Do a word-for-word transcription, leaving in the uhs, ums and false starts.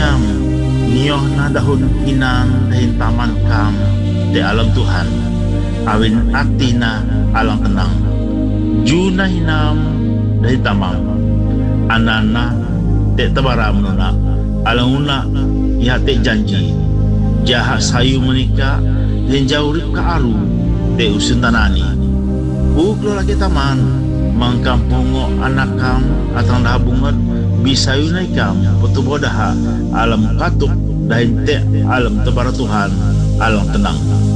nyam nioh na dahun inang dahin taman kam te alam Tuhan awin atina alang tenang juna hinam dahin tamam anana te tabaram nuna alang una ya te janji jahat sayu menikah dan jauh rip ka aru te usun tanani uklo lagi taman mangkampungo anakam atang dahabungat bisa yunaikam putu bodaha alam katuk dahin te alam tebara Tuhan alam tenang